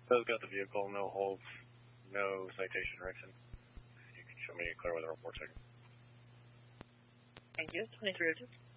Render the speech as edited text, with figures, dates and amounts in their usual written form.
Those got the vehicle, no holds, no citation, Rickson. You can show me clear weather report second. Thank you. 2302.